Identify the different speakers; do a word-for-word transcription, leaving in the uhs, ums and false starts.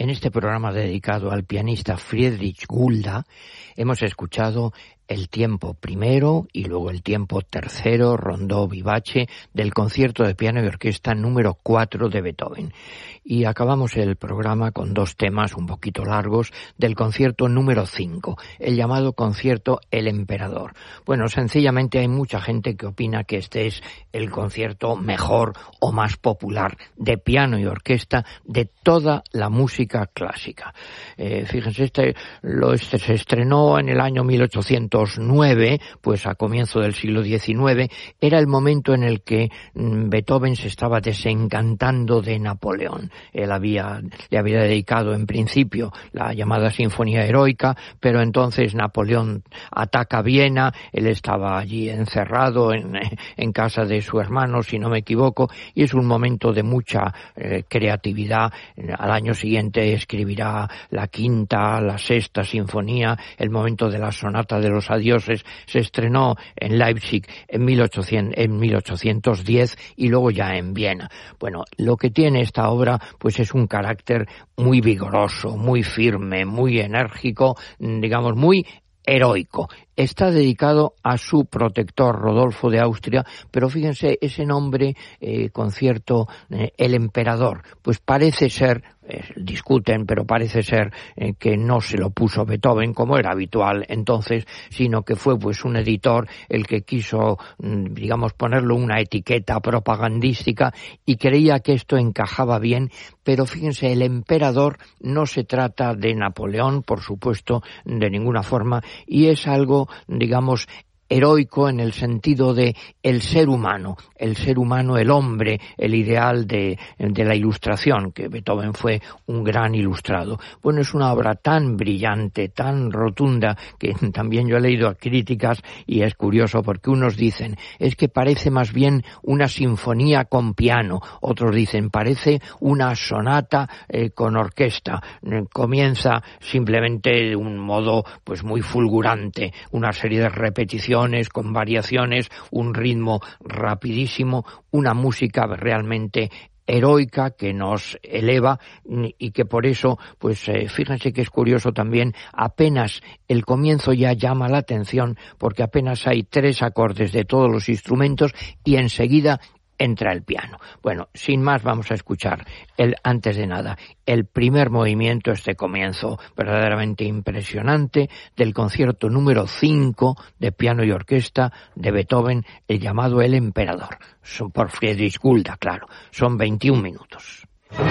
Speaker 1: En este programa dedicado al pianista Friedrich Gulda hemos escuchado el tiempo primero y luego el tiempo tercero, rondó vivace, del concierto de piano y orquesta número cuatro de Beethoven. Y acabamos el programa con dos temas un poquito largos del concierto número cinco, el llamado concierto El Emperador. Bueno, sencillamente hay mucha gente que opina que este es el concierto mejor o más popular de piano y orquesta de toda la música clásica. Eh, fíjense, este, lo, este se estrenó en el año mil ochocientos nueve, pues a comienzo del siglo diecinueve, era el momento en el que mm, Beethoven se estaba desencantando de Napoleón. Él había, le había dedicado en principio la llamada Sinfonía Heroica, pero entonces Napoleón ataca Viena, él estaba allí encerrado en, en casa de su hermano, si no me equivoco, y es un momento de mucha eh, creatividad. Al año siguiente escribirá la quinta, la sexta sinfonía, el momento de la sonata de los adioses, se estrenó en Leipzig en mil ochocientos diez y luego ya en Viena. Bueno, lo que tiene esta obra pues es un carácter muy vigoroso, muy firme, muy enérgico, digamos muy heroico. Está dedicado a su protector Rodolfo de Austria, pero fíjense, ese nombre, eh, concierto eh, El Emperador, pues parece ser, eh, discuten, pero parece ser eh, que no se lo puso Beethoven como era habitual entonces, sino que fue pues un editor el que quiso, digamos, ponerle una etiqueta propagandística y creía que esto encajaba bien, pero fíjense, El Emperador no se trata de Napoleón, por supuesto, de ninguna forma, y es algo, digamos, heroico en el sentido de el ser humano, el ser humano, el hombre, el ideal de, de la ilustración, que Beethoven fue un gran ilustrado. Bueno, es una obra tan brillante, tan rotunda, que también yo he leído críticas y es curioso porque unos dicen, es que parece más bien una sinfonía con piano, otros dicen, parece una sonata eh, con orquesta, eh, comienza simplemente de un modo pues muy fulgurante, una serie de repeticiones con variaciones, un ritmo rapidísimo, una música realmente heroica que nos eleva y que por eso, pues eh, fíjense que es curioso también, apenas el comienzo ya llama la atención porque apenas hay tres acordes de todos los instrumentos y enseguida entra el piano. Bueno, sin más vamos a escuchar, el, antes de nada, el primer movimiento, este comienzo verdaderamente impresionante del concierto número cinco de piano y orquesta de Beethoven, el llamado El Emperador. Son por Friedrich Gulda, claro. Son veintiún minutos.